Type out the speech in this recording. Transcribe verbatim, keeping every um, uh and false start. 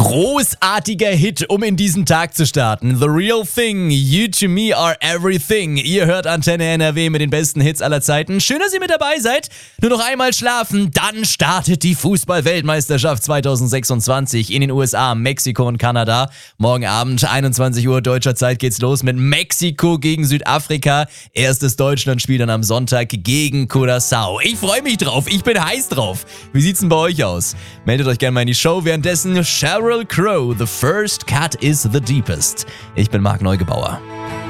Großartiger Hit, um in diesen Tag zu starten. The Real Thing, You to Me Are Everything. Ihr hört Antenne N R W mit den besten Hits aller Zeiten. Schön, dass ihr mit dabei seid. Nur noch einmal schlafen, dann startet die Fußball-Weltmeisterschaft zwanzig sechsundzwanzig in den U S A, Mexiko und Kanada. Morgen Abend, einundzwanzig Uhr deutscher Zeit, geht's los mit Mexiko gegen Südafrika. Erstes Deutschlandspiel dann am Sonntag gegen Curaçao. Ich freue mich drauf, ich bin heiß drauf. Wie sieht's denn bei euch aus? Meldet euch gerne mal in die Show. Währenddessen Sheryl Crow, The First Cut is the Deepest. Ich bin Marc Neugebauer.